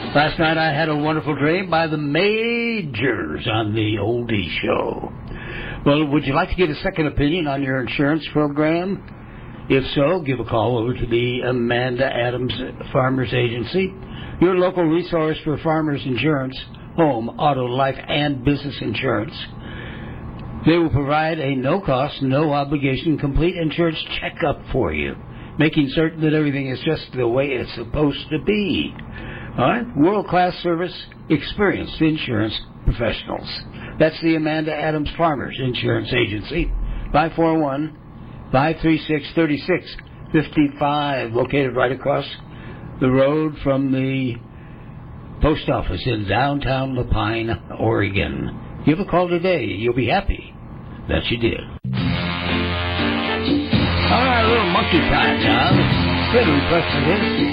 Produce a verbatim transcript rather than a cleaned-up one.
Last night I had a wonderful dream by the Majors on the Oldie Show. Well, would you like to get a second opinion on your insurance program? If so, give a call over to the Amanda Adams Farmers Agency, your local resource for farmers insurance, home, auto, life, and business insurance. They will provide a no-cost, no-obligation, complete insurance checkup for you, making certain that everything is just the way it's supposed to be. All right? World-class service, experienced insurance professionals. That's the Amanda Adams Farmers Insurance Agency, five four one, five three six, three six five five, located right across the road from the post office in downtown La Pine, Oregon. Give a call today. You'll be happy that you did. All right, a little monkey time now. Good request of this.